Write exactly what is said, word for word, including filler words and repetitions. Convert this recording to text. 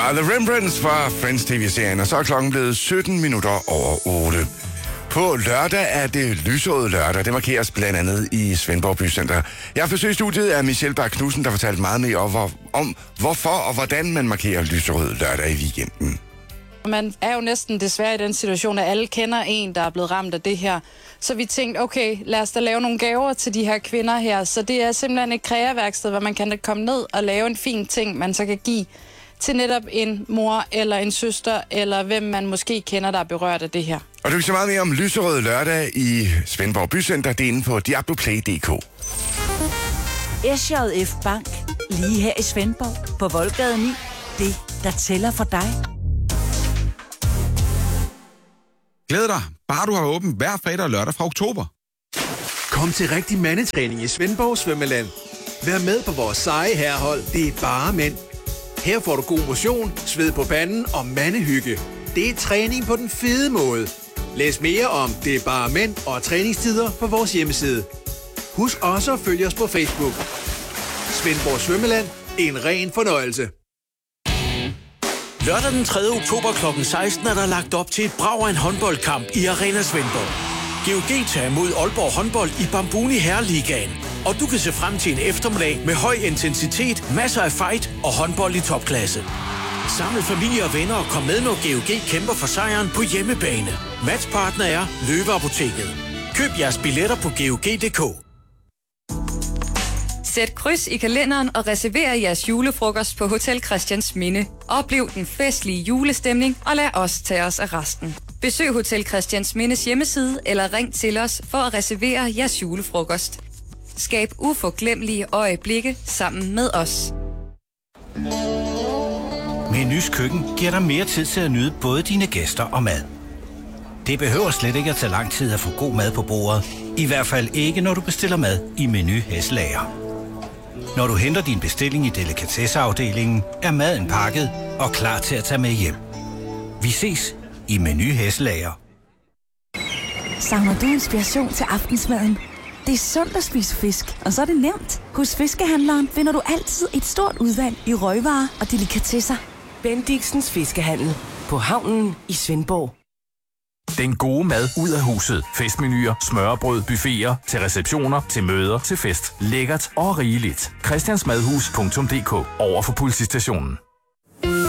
var The Rembrandts fra Friends T V-serien, og så er klokken blevet sytten minutter over otte. På lørdag er det lyserød lørdag. Det markeres blandt andet i Svendborg Bycenter. Jeg har forsøgt studiet af Michelle Bak Knudsen, der fortalte meget mere om, hvor, om, hvorfor og hvordan man markerer lyserød lørdag i weekenden. Man er jo næsten desværre i den situation, at alle kender en, der er blevet ramt af det her. Så vi tænkte, okay, lad os da lave nogle gaver til de her kvinder her. Så det er simpelthen et kreaværksted, hvor man kan komme ned og lave en fin ting, man så kan give til netop en mor eller en søster, eller hvem man måske kender, der er berørt af det her. Og du kan se meget mere om lyserød lørdag i Svendborg Bycenter. Det er inde på diabloplay punktum d k. S J F Bank, lige her i Svendborg, på Voldgade ni. Det, der tæller for dig. Glæd dig, bare du har åbent hver fredag og lørdag fra oktober. Kom til rigtig mandetræning i Svendborg Svømmeland. Vær med på vores seje herrehold, det er bare mænd. Her får du god motion, sved på panden og mandehygge. Det er træning på den fede måde. Læs mere om Det er bare mænd og træningstider på vores hjemmeside. Husk også at følge os på Facebook. Svendborg Svømmeland, en ren fornøjelse. Lørdag den tredje oktober klokken seksten er der lagt op til et brag af en håndboldkamp i Arena Svendborg. G O G tager imod Aalborg håndbold i Bambuni Herreligaen. Og du kan se frem til en eftermiddag med høj intensitet, masser af fight og håndbold i topklasse. Samle familie og venner og kom med, når G O G kæmper for sejren på hjemmebane. Matchpartner er Løveapoteket. Køb jeres billetter på G O G punktum d k. Sæt kryds i kalenderen og reserver jeres julefrokost på Hotel Christiansminde. Oplev den festlige julestemning og lad os tage os af resten. Besøg Hotel Christiansmindes hjemmeside eller ring til os for at reservere jeres julefrokost. Skab uforglemmelige øjeblikke sammen med os. Menus Køkken giver dig mere tid til at nyde både dine gæster og mad. Det behøver slet ikke at tage lang tid at få god mad på bordet. I hvert fald ikke, når du bestiller mad i Menu Hesselager. Når du henter din bestilling i delikatesseafdelingen, er maden pakket og klar til at tage med hjem. Vi ses i Menu Hesselager. Savner du inspiration til aftensmaden? Det er sundt at spise fisk, og så er det nemt. Hos Fiskehandleren finder du altid et stort udvalg i røgvarer og delikatesser. Bendixens Fiskehandel på havnen i Svendborg. Den gode mad ud af huset. Festmenuer, smørrebrød, buffeter, til receptioner, til møder, til fest. Lækkert og rigeligt. christiansmadhus punktum d k over for politistationen.